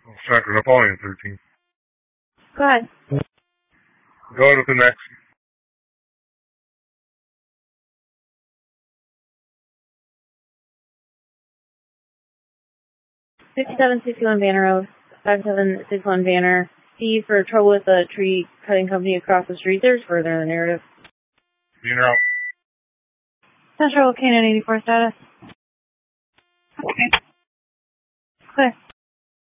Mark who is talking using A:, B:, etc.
A: Second, I'm calling 13.
B: Go ahead.
A: Go ahead with the next.
B: 5761 Banner Road, 5761 Banner. Steve, for trouble with the tree cutting company across the street, there's further in the narrative.
A: Banner out.
B: Central Cannon 84 status. Okay. Clear.